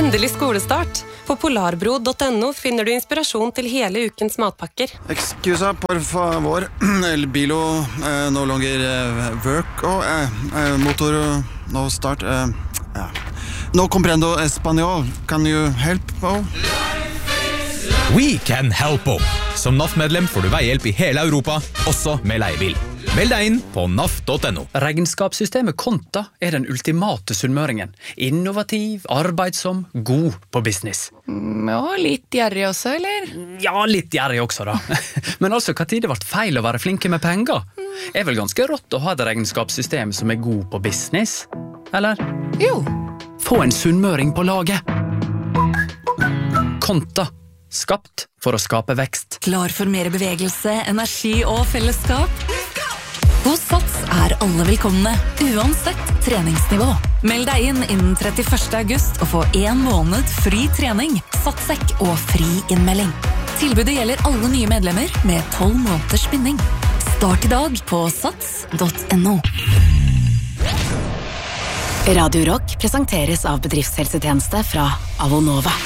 Endelig skolestart. På polarbro.no finner du inspirasjon til hele ukens matpakker. Excusa, por favor. El bilo no longer work. Motor no start. No comprendo español. Can you help? We can help. Som NAF-medlem får du veihjelp i hele Europa, også med leiebil. Meld deg inn på naf.no. Regnskapssystemet Konta den ultimate sunnmøringen. Innovativ, arbeidsom, god på business. Og litt gjerrig også, eller? Ja, litt gjerrig også da. Men altså, hva tid det ble feil å være flinke med penger? Vel ganske rått å ha et regnskapssystem som god på business? Eller? Jo. Få en sunnmøring på laget. Konta. Skapt for å skape vekst. Klar for mer bevegelse, energi og fellesskap? Hos Sats alle velkomne, uansett treningsnivå. Meld deg inn innen 31. august og få 1 måned fri trening, satssekk og fri innmelding. Tilbudet gjelder alle nye medlemmer med 12 måneders binding. Start i dag på sats.no. Radio Rock presenteres av bedriftshelsetjeneste fra Avonova.